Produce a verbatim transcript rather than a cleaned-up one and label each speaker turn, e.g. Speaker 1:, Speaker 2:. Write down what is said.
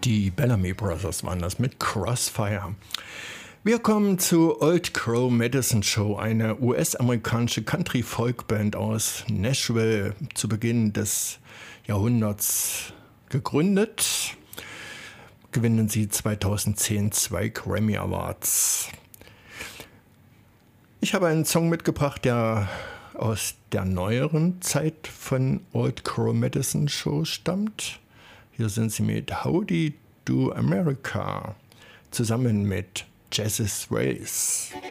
Speaker 1: Die Bellamy Brothers waren das mit Crossfire. Wir kommen zu Old Crow Medicine Show, eine U S-amerikanische Country-Folk-Band aus Nashville, zu Beginn des Jahrhunderts gegründet. Gewinnen sie zweitausendzehn zwei Grammy Awards. Ich habe einen Song mitgebracht, der aus der neueren Zeit von Old Crow Medicine Show stammt. Hier sind sie mit Howdy Do America zusammen mit Jazz Race.